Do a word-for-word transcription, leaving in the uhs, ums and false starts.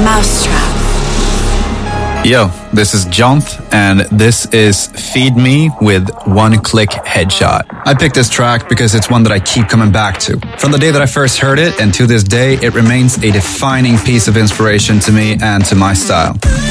Mousetrap. Yo, this is Jonth, and this is Feed Me with One Click Headshot. I picked this track because it's one that I keep coming back to. From the day that I first heard it, and to this day, it remains a defining piece of inspiration to me and to my style.